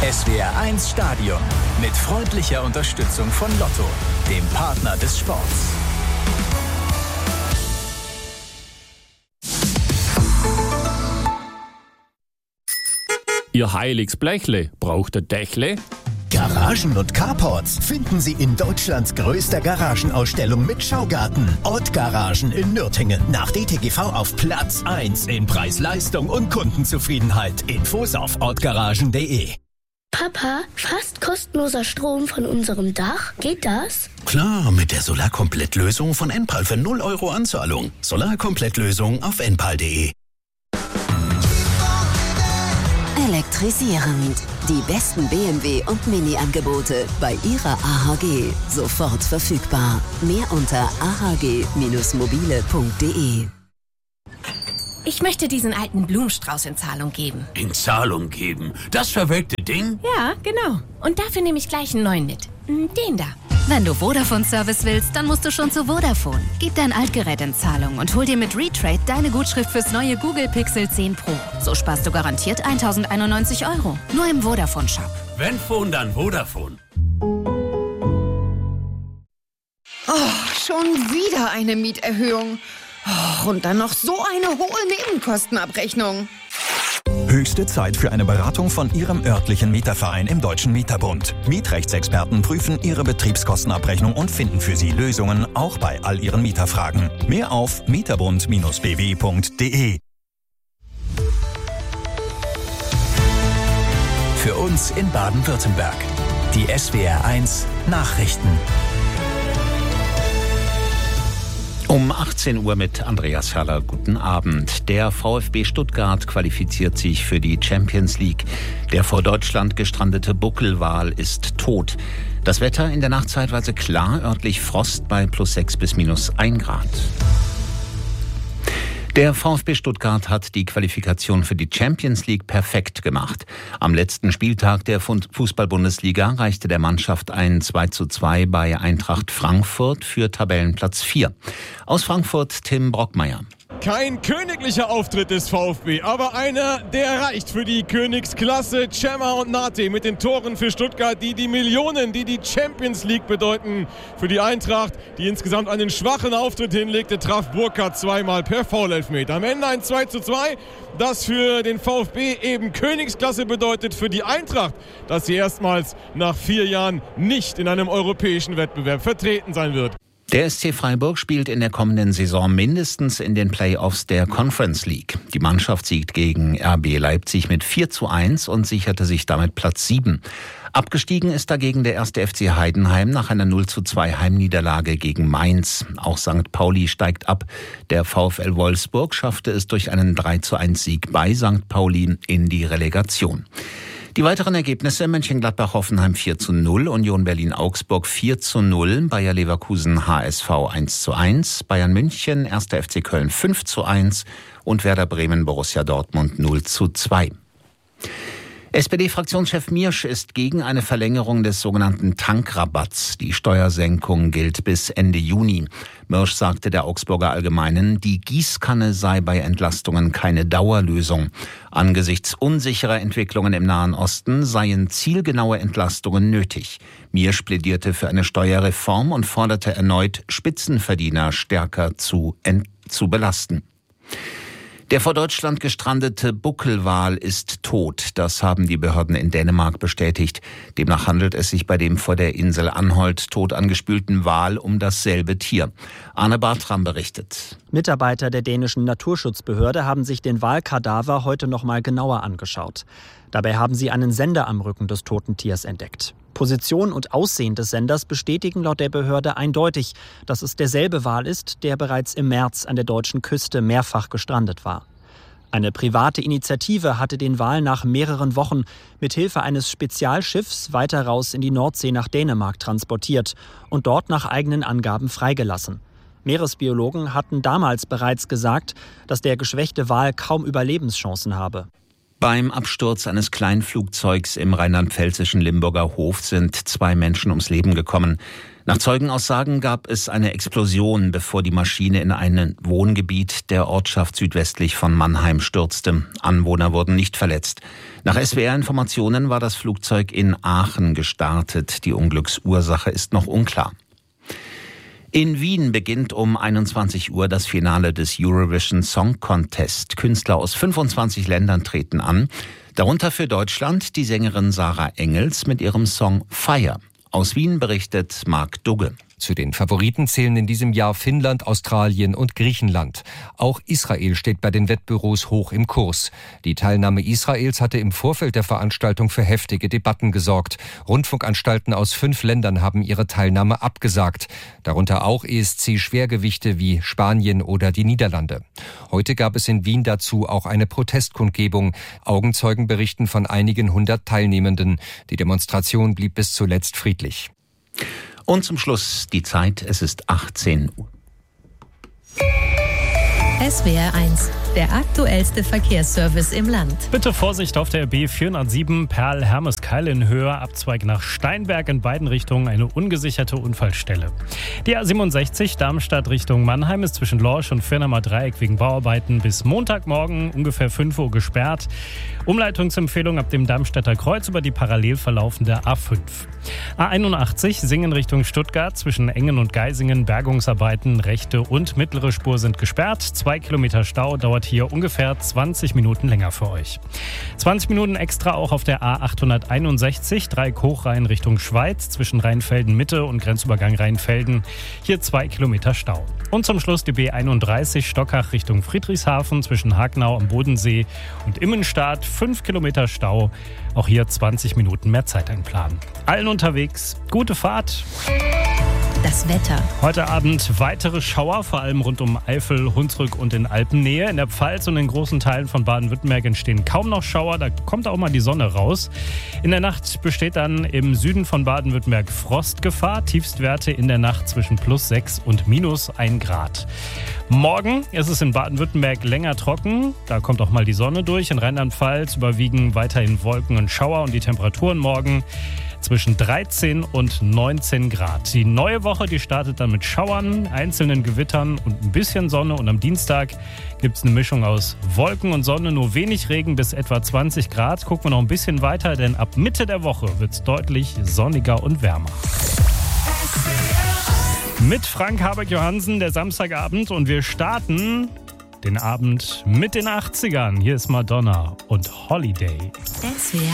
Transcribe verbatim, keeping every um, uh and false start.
S W R eins Stadion mit freundlicher Unterstützung von Lotto, dem Partner des Sports. Ihr heiliges Blechle, braucht ihr Dächle? Garagen und Carports finden Sie in Deutschlands größter Garagenausstellung mit Schaugarten. Ott Garagen in Nürtingen. Nach D T G V auf Platz eins in Preis-Leistung und Kundenzufriedenheit. Infos auf ottgaragen punkt de. Papa, fast kostenloser Strom von unserem Dach. Geht das? Klar, mit der Solarkomplettlösung von Enpal für null Euro Anzahlung. Solarkomplettlösung auf enpal punkt de. Elektrisierend. Die besten B M W und Mini-Angebote bei Ihrer A H G. Sofort verfügbar. Mehr unter a h g Bindestrich mobile punkt de. Ich möchte diesen alten Blumenstrauß in Zahlung geben. In Zahlung geben? Das verwelkte Ding? Ja, genau. Und dafür nehme ich gleich einen neuen mit. Den da. Wenn du Vodafone-Service willst, dann musst du schon zu Vodafone. Gib dein Altgerät in Zahlung und hol dir mit Retrade deine Gutschrift fürs neue Google Pixel zehn Pro. So sparst du garantiert tausendeinundneunzig Euro. Nur im Vodafone-Shop. Wenn Phone, dann Vodafone. Oh, schon wieder eine Mieterhöhung. Oh, und dann noch so eine hohe Nebenkostenabrechnung. Höchste Zeit für eine Beratung von Ihrem örtlichen Mieterverein im Deutschen Mieterbund. Mietrechtsexperten prüfen Ihre Betriebskostenabrechnung und finden für Sie Lösungen, auch bei all Ihren Mieterfragen. Mehr auf mieterbund Bindestrich b w punkt de. Für uns in Baden-Württemberg. Die S W R eins Nachrichten. Um achtzehn Uhr mit Andreas Herrler. Guten Abend. Der VfB Stuttgart qualifiziert sich für die Champions League. Der vor Deutschland gestrandete Buckelwal ist tot. Das Wetter in der Nacht zeitweise klar, örtlich Frost bei plus sechs bis minus ein Grad. Der VfB Stuttgart hat die Qualifikation für die Champions League perfekt gemacht. Am letzten Spieltag der Fußball-Bundesliga reichte der Mannschaft ein zwei zu zwei bei Eintracht Frankfurt für Tabellenplatz vier. Aus Frankfurt Tim Brockmeier. Kein königlicher Auftritt des VfB, aber einer, der reicht für die Königsklasse. Cema und Nate mit den Toren für Stuttgart, die die Millionen, die die Champions League bedeuten. Für die Eintracht, die insgesamt einen schwachen Auftritt hinlegte, traf Burkhardt zweimal per Foul-Elfmeter. Am Ende ein zwei zu zwei, das für den VfB eben Königsklasse bedeutet. Für die Eintracht, dass sie erstmals nach vier Jahren nicht in einem europäischen Wettbewerb vertreten sein wird. Der S C Freiburg spielt in der kommenden Saison mindestens in den Playoffs der Conference League. Die Mannschaft siegt gegen R B Leipzig mit vier zu eins und sicherte sich damit Platz sieben. Abgestiegen ist dagegen der erste F C Heidenheim nach einer null zu zwei Heimniederlage gegen Mainz. Auch Sankt Pauli steigt ab. Der VfL Wolfsburg schaffte es durch einen drei zu eins Sieg bei Sankt Pauli in die Relegation. Die weiteren Ergebnisse: Mönchengladbach-Hoffenheim vier zu null, Union Berlin-Augsburg vier zu null, Bayer Leverkusen-H S V eins zu eins, Bayern München, erster F C Köln fünf zu eins und Werder Bremen-Borussia Dortmund null zu zwei. S P D-Fraktionschef Miersch ist gegen eine Verlängerung des sogenannten Tankrabatts. Die Steuersenkung gilt bis Ende Juni. Miersch sagte der Augsburger Allgemeinen, die Gießkanne sei bei Entlastungen keine Dauerlösung. Angesichts unsicherer Entwicklungen im Nahen Osten seien zielgenaue Entlastungen nötig. Miersch plädierte für eine Steuerreform und forderte erneut, Spitzenverdiener stärker zu, ent- zu belasten. Der vor Deutschland gestrandete Buckelwal ist tot. Das haben die Behörden in Dänemark bestätigt. Demnach handelt es sich bei dem vor der Insel Anholt tot angespülten Wal um dasselbe Tier. Arne Bartram berichtet. Mitarbeiter der dänischen Naturschutzbehörde haben sich den Walkadaver heute noch mal genauer angeschaut. Dabei haben sie einen Sender am Rücken des toten Tiers entdeckt. Position und Aussehen des Senders bestätigen laut der Behörde eindeutig, dass es derselbe Wal ist, der bereits im März an der deutschen Küste mehrfach gestrandet war. Eine private Initiative hatte den Wal nach mehreren Wochen mit Hilfe eines Spezialschiffs weiter raus in die Nordsee nach Dänemark transportiert und dort nach eigenen Angaben freigelassen. Meeresbiologen hatten damals bereits gesagt, dass der geschwächte Wal kaum Überlebenschancen habe. Beim Absturz eines Kleinflugzeugs im rheinland-pfälzischen Limburger Hof sind zwei Menschen ums Leben gekommen. Nach Zeugenaussagen gab es eine Explosion, bevor die Maschine in ein Wohngebiet der Ortschaft südwestlich von Mannheim stürzte. Anwohner wurden nicht verletzt. Nach S W R-Informationen war das Flugzeug in Aachen gestartet. Die Unglücksursache ist noch unklar. In Wien beginnt um einundzwanzig Uhr das Finale des Eurovision Song Contest. Künstler aus fünfundzwanzig Ländern treten an. Darunter für Deutschland die Sängerin Sarah Engels mit ihrem Song Fire. Aus Wien berichtet Marc Dugge. Zu den Favoriten zählen in diesem Jahr Finnland, Australien und Griechenland. Auch Israel steht bei den Wettbüros hoch im Kurs. Die Teilnahme Israels hatte im Vorfeld der Veranstaltung für heftige Debatten gesorgt. Rundfunkanstalten aus fünf Ländern haben ihre Teilnahme abgesagt. Darunter auch E S C-Schwergewichte wie Spanien oder die Niederlande. Heute gab es in Wien dazu auch eine Protestkundgebung. Augenzeugen berichten von einigen hundert Teilnehmenden. Die Demonstration blieb bis zuletzt friedlich. Und zum Schluss die Zeit, es ist achtzehn Uhr. S W R eins, der aktuellste Verkehrsservice im Land. Bitte Vorsicht auf der B vierhundertsieben Perl-Hermeskeil in Höhe, Abzweig nach Steinberg in beiden Richtungen, eine ungesicherte Unfallstelle. Die A siebenundsechzig Darmstadt Richtung Mannheim ist zwischen Lorsch und Firnamer Dreieck wegen Bauarbeiten bis Montagmorgen ungefähr fünf Uhr gesperrt. Umleitungsempfehlung ab dem Darmstädter Kreuz über die parallel verlaufende A fünf. A einundachtzig Singen Richtung Stuttgart zwischen Engen und Geisingen, Bergungsarbeiten, rechte und mittlere Spur sind gesperrt. Zwei Kilometer Stau dauert hier ungefähr zwanzig Minuten länger für euch. zwanzig Minuten extra auch auf der A achthunderteinundsechzig, Dreieck Hochrhein Richtung Schweiz zwischen Rheinfelden Mitte und Grenzübergang Rheinfelden. Hier zwei Kilometer Stau. Und zum Schluss die B einunddreißig Stockach Richtung Friedrichshafen zwischen Hagenau am Bodensee und Immenstadt. fünf Kilometer Stau. Auch hier zwanzig Minuten mehr Zeit einplanen. Allen unterwegs, gute Fahrt. Das Wetter. Heute Abend weitere Schauer, vor allem rund um Eifel, Hunsrück und in Alpennähe. In der Pfalz und in großen Teilen von Baden-Württemberg entstehen kaum noch Schauer. Da kommt auch mal die Sonne raus. In der Nacht besteht dann im Süden von Baden-Württemberg Frostgefahr. Tiefstwerte in der Nacht zwischen plus sechs und minus ein Grad. Morgen ist es in Baden-Württemberg länger trocken. Da kommt auch mal die Sonne durch. In Rheinland-Pfalz überwiegen weiterhin Wolken und Schauer und die Temperaturen morgen zwischen dreizehn und neunzehn Grad. Die neue Woche, die startet dann mit Schauern, einzelnen Gewittern und ein bisschen Sonne. Und am Dienstag gibt es eine Mischung aus Wolken und Sonne, nur wenig Regen bis etwa zwanzig Grad. Gucken wir noch ein bisschen weiter, denn ab Mitte der Woche wird es deutlich sonniger und wärmer. Mit Frank Habeck-Johansen, der Samstagabend, und wir starten den Abend mit den achtzigern. Hier ist Madonna und Holiday. S W R